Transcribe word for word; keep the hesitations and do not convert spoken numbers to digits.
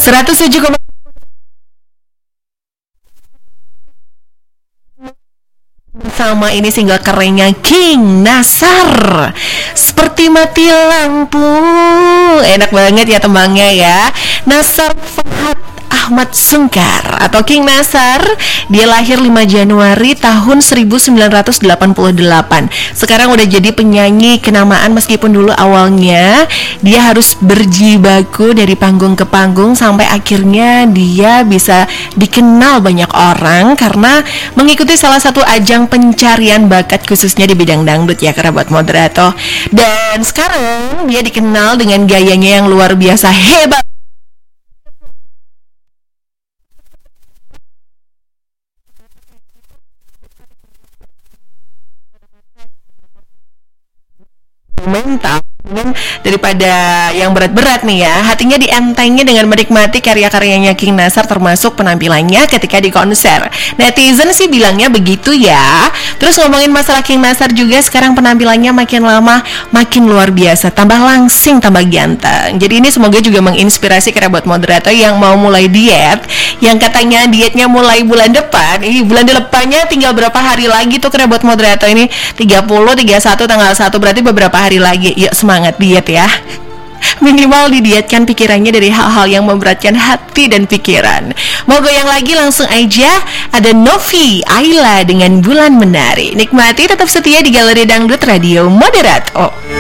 seratus tujuh koma bersama ini single kerennya King Nasar, Seperti Mati Lampu. Enak banget ya tembangnya ya. Nasar Fahad Ahmad Sungkar atau King Nasar, dia lahir lima Januari tahun seribu sembilan ratus delapan puluh delapan. Sekarang udah jadi penyanyi kenamaan, meskipun dulu awalnya dia harus berjibaku dari panggung ke panggung sampai akhirnya dia bisa dikenal banyak orang karena mengikuti salah satu ajang pencarian bakat khususnya di bidang dangdut ya, kerabat moderator. Dan sekarang dia dikenal dengan gayanya yang luar biasa hebat. Mental daripada yang berat-berat nih ya. Hatinya dientengnya dengan menikmati karya-karyanya King Nasar, termasuk penampilannya ketika di konser. Netizen sih bilangnya begitu ya. Terus ngomongin masalah King Nasar juga, sekarang penampilannya makin lama makin luar biasa, tambah langsing, tambah ganteng. Jadi ini semoga juga menginspirasi kerabat moderator yang mau mulai diet, yang katanya dietnya mulai bulan depan. Ih, bulan depannya tinggal berapa hari lagi tuh kerabat moderator ini? tiga puluh, tiga puluh satu, tanggal satu, berarti beberapa hari lagi. Yuk semangat diet ya. Minimal didietkan pikirannya dari hal-hal yang memberatkan hati dan pikiran. Mau goyang lagi langsung aja. Ada Novi Ayla dengan Bulan Menari. Nikmati, tetap setia di Galeri Dangdut Radio Moderato.